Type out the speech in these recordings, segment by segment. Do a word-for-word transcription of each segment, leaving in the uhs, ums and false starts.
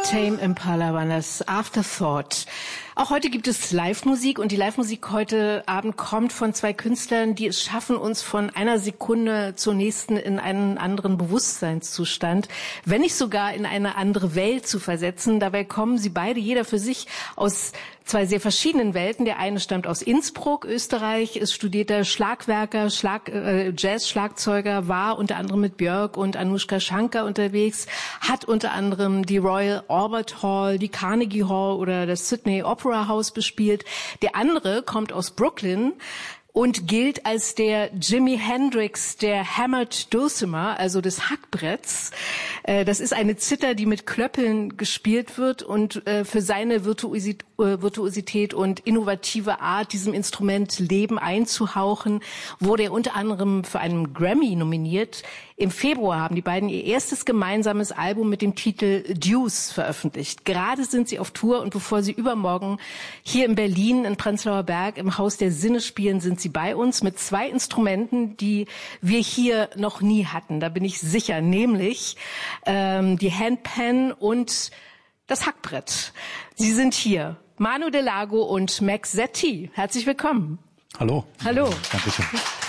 Tame Impala war das, Afterthought. Auch heute gibt es Live-Musik und die Live-Musik heute Abend kommt von zwei Künstlern, die es schaffen, uns von einer Sekunde zur nächsten in einen anderen Bewusstseinszustand, wenn nicht sogar in eine andere Welt zu versetzen. Dabei kommen sie beide, jeder für sich, aus zwei sehr verschiedenen Welten. Der eine stammt aus Innsbruck, Österreich, ist studierter Schlagwerker, Schlag, äh, Jazz-Schlagzeuger, war unter anderem mit Björk und Anushka Shankar unterwegs, hat unter anderem die Royal Albert Hall, die Carnegie Hall oder das Sydney Opera House bespielt. Der andere kommt aus Brooklyn und gilt als der Jimi Hendrix der Hammered Dulcimer, also des Hackbretts. Das ist eine Zither, die mit Klöppeln gespielt wird und für seine Virtuosität und innovative Art, diesem Instrument Leben einzuhauchen, wurde er unter anderem für einen Grammy nominiert. Im Februar haben die beiden ihr erstes gemeinsames Album mit dem Titel Deuce veröffentlicht. Gerade sind sie auf Tour und bevor sie übermorgen hier in Berlin in Prenzlauer Berg im Haus der Sinne spielen, sind sie bei uns mit zwei Instrumenten, die wir hier noch nie hatten. Da bin ich sicher, nämlich ähm, die Handpan und das Hackbrett. Sie sind hier. Manu Delago und Max Setti. Herzlich willkommen. Hallo. Hallo. Dankeschön.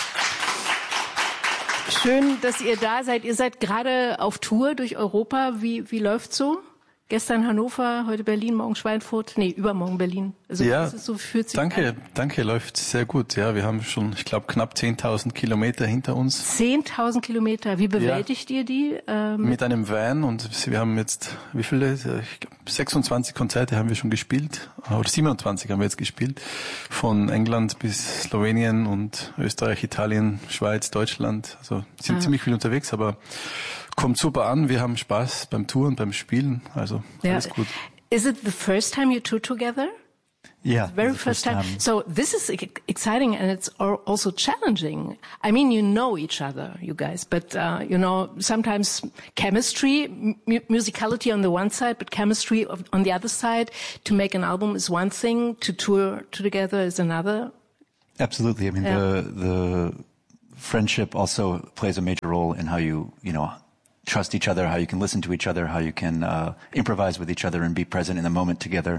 Schön, dass ihr da seid. Ihr seid gerade auf Tour durch Europa. Wie, wie läuft's so? Gestern Hannover, heute Berlin, morgen Schweinfurt. Nee, übermorgen Berlin. Also ja, ist es so, fühlt sich danke, an. danke, läuft sehr gut. Ja, wir haben schon, ich glaube, knapp zehntausend Kilometer hinter uns. zehntausend Kilometer. Wie bewältigt ja. ihr die? Ähm Mit einem Van und wir haben jetzt, wie viele? Ich glaub, sechsundzwanzig Konzerte haben wir schon gespielt. Oder siebenundzwanzig haben wir jetzt gespielt. Von England bis Slowenien und Österreich, Italien, Schweiz, Deutschland. Also sind ah. ziemlich viel unterwegs, aber kommt super an. Wir haben Spaß beim Touren, beim Spielen. Also alles yeah. gut. Is it the first time you tour together? Yeah, very first, first time. time. So this is exciting and it's also challenging. I mean, you know each other, you guys, but uh, you know sometimes chemistry, mu musicality on the one side, but chemistry on the other side. To make an album is one thing. To tour together is another. Absolutely. I mean, yeah. the the friendship also plays a major role in how you you know. trust each other, how you can listen to each other, how you can uh, improvise with each other and be present in the moment together.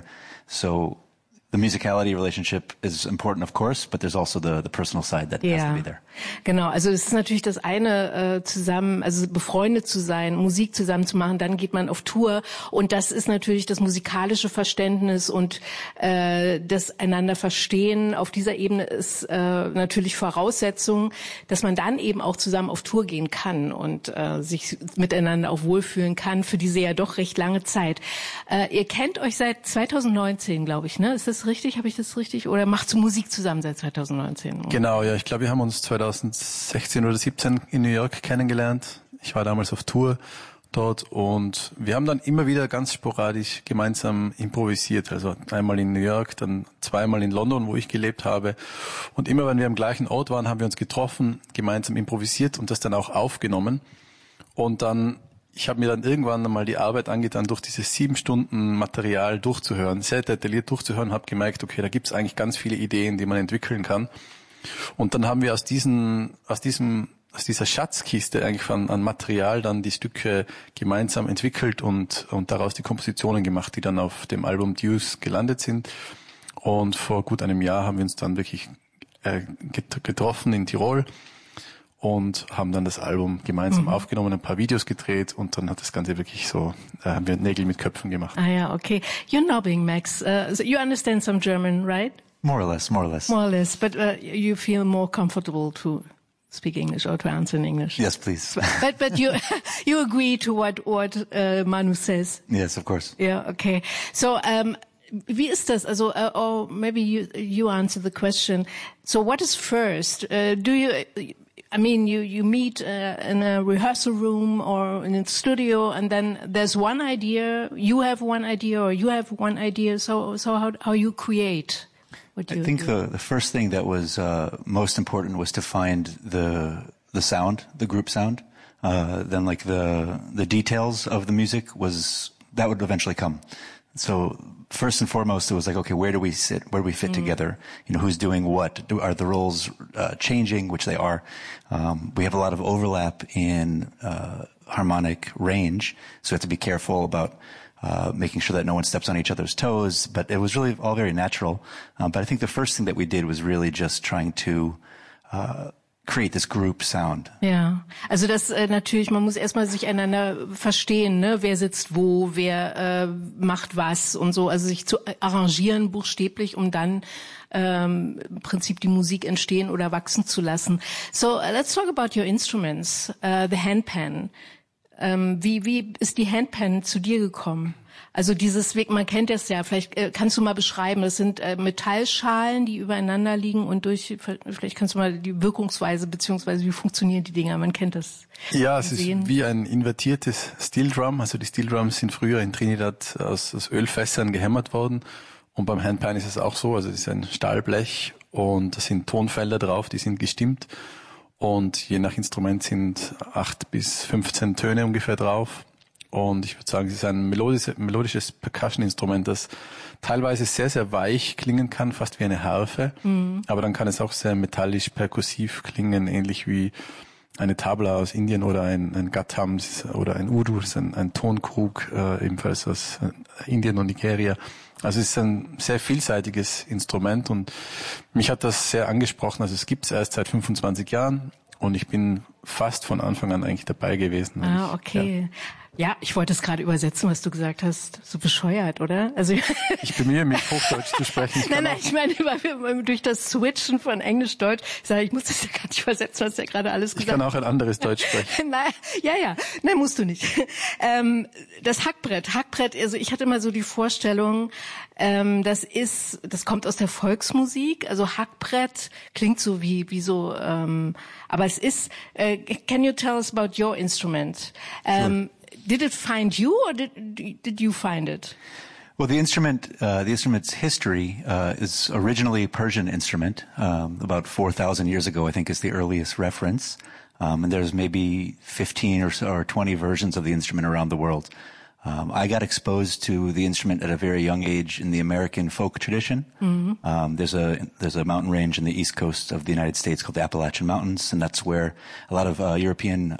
So the musicality relationship is important, of course, but there's also the the personal side that ja, has to be there. Genau, also es ist natürlich das eine, äh, zusammen, also befreundet zu sein, Musik zusammen zu machen, dann geht man auf Tour und das ist natürlich das musikalische Verständnis und äh, das einander verstehen. Auf dieser Ebene ist äh, natürlich Voraussetzung, dass man dann eben auch zusammen auf Tour gehen kann und äh, sich miteinander auch wohlfühlen kann für diese ja doch recht lange Zeit. Äh, ihr kennt euch seit zweitausendneunzehn, glaube ich, ne? Ist das richtig? Habe ich das richtig? Oder macht Musik zusammen seit zweitausendneunzehn? Genau, ja. Ich glaube, wir haben uns zweitausendsechzehn oder siebzehn in New York kennengelernt. Ich war damals auf Tour dort und wir haben dann immer wieder ganz sporadisch gemeinsam improvisiert. Also einmal in New York, dann zweimal in London, wo ich gelebt habe. Und immer, wenn wir am gleichen Ort waren, haben wir uns getroffen, gemeinsam improvisiert und das dann auch aufgenommen. Und dann Ich habe mir dann irgendwann einmal die Arbeit angetan, durch dieses sieben Stunden Material durchzuhören, sehr detailliert durchzuhören, habe gemerkt, okay, da gibt es eigentlich ganz viele Ideen, die man entwickeln kann. Und dann haben wir aus diesen, aus diesem, aus dieser Schatzkiste eigentlich von, an Material dann die Stücke gemeinsam entwickelt und und daraus die Kompositionen gemacht, die dann auf dem Album Deuce gelandet sind. Und vor gut einem Jahr haben wir uns dann wirklich äh, getroffen in Tirol. Und haben dann das Album gemeinsam mhm. aufgenommen, ein paar Videos gedreht und dann hat das Ganze wirklich so, äh, haben wir Nägel mit Köpfen gemacht. Ah ja, okay. You're nodding, Max. Uh, so you understand some German, right? More or less, more or less. More or less, but uh, you feel more comfortable to speak English or to answer in English? Yes, please. But but you you agree to what what uh, Manu says? Yes, of course. Yeah, okay. So um wie ist das? Also, uh, or maybe you you answer the question. So what is first? Uh, do you I mean, you, you meet uh, in a rehearsal room or in a studio, and then there's one idea, you have one idea, or you have one idea, so so how how you create what you I think do. the, the first thing that was uh, most important was to find the the sound, the group sound. Uh, then like the the details of the music was, that would eventually come. So first and foremost, it was like, okay, where do we sit? Where do we fit mm. together? You know, who's doing what? Do, are the roles uh, changing? Which they are. Um, we have a lot of overlap in uh, harmonic range, so we have to be careful about uh, making sure that no one steps on each other's toes. But it was really all very natural. Um, but I think the first thing that we did was really just trying to uh, create this group sound. Ja, also das äh, natürlich, man muss erstmal sich einander verstehen, ne? Wer sitzt wo, wer äh, macht was und so, also sich zu arrangieren buchstäblich, um dann ähm, im Prinzip die Musik entstehen oder wachsen zu lassen. So, uh, let's talk about your instruments, uh, the handpan. Ähm, wie, wie ist die Handpan zu dir gekommen? Also dieses Weg, man kennt das ja, vielleicht äh, kannst du mal beschreiben, das sind äh, Metallschalen, die übereinander liegen und durch, vielleicht kannst du mal die Wirkungsweise beziehungsweise wie funktionieren die Dinger, man kennt das. Ja, es sehen. Ist wie ein invertiertes Steel Drum, also die Steel Drums sind früher in Trinidad aus, aus Ölfässern gehämmert worden und beim Handpan ist es auch so, also es ist ein Stahlblech und da sind Tonfelder drauf, die sind gestimmt und je nach Instrument sind acht bis fünfzehn Töne ungefähr drauf. Und ich würde sagen, es ist ein melodisches, melodisches Percussion-Instrument, das teilweise sehr, sehr weich klingen kann, fast wie eine Harfe. Mhm. Aber dann kann es auch sehr metallisch perkussiv klingen, ähnlich wie eine Tabla aus Indien oder ein, ein Gattam oder ein Udu, das ist ein, ein Tonkrug, äh, ebenfalls aus Indien und Nigeria. Also es ist ein sehr vielseitiges Instrument und mich hat das sehr angesprochen. Also es gibt es erst seit fünfundzwanzig Jahren und ich bin fast von Anfang an eigentlich dabei gewesen. Ah, okay. Ja. Ja, ich wollte es gerade übersetzen, was du gesagt hast. So bescheuert, oder? Also ich bemühe mich, Hochdeutsch zu sprechen. Ich nein, nein, ich meine durch das Switchen von Englisch-Deutsch. Ich sage, ich muss das ja gar nicht übersetzen, was ja gerade alles gesagt. Ich kann auch ein anderes Deutsch sprechen. Nein, ja, ja, nein, musst du nicht. Ähm, das Hackbrett, Hackbrett. Also ich hatte immer so die Vorstellung, ähm, das ist, das kommt aus der Volksmusik. Also Hackbrett klingt so wie wie so, ähm, aber es ist. Uh, can you tell us about your instrument? Um, sure. Did it find you, or did did you find it? Well, the instrument, uh, the instrument's history uh, is originally a Persian instrument. Um, about four thousand years ago, I think, is the earliest reference. Um, and there's maybe fifteen or so, or twenty versions of the instrument around the world. Um, I got exposed to the instrument at a very young age in the American folk tradition. Mm-hmm. Um, there's a there's a mountain range in the east coast of the United States called the Appalachian Mountains, and that's where a lot of uh, European